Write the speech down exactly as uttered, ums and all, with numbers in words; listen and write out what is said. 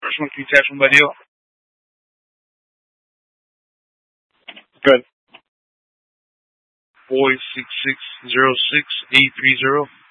First one, can you catch somebody else? Good. Boy six six zero six eight three zero.